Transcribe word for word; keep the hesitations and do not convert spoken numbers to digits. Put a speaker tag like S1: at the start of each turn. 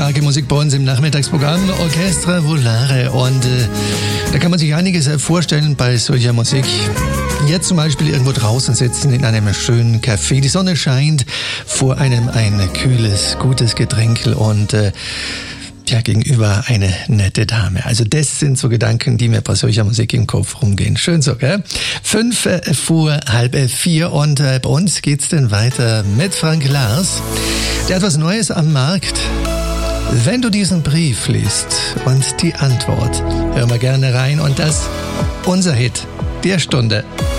S1: Starke Musik bei uns im Nachmittagsprogramm Orchestra Volare. Und äh, da kann man sich einiges vorstellen bei solcher Musik. Jetzt zum Beispiel irgendwo draußen sitzen in einem schönen Café. Die Sonne scheint, vor einem ein kühles, gutes Getränk und äh, ja, gegenüber eine nette Dame. Also das sind so Gedanken, die mir bei solcher Musik im Kopf rumgehen. Schön so, gell? Fünf äh, vor halb äh, vier und äh, bei uns geht's dann weiter mit Frank Lars. Der hat was Neues am Markt. Wenn du diesen Brief liest und die Antwort, hör mal gerne rein und das unser Hit der Stunde.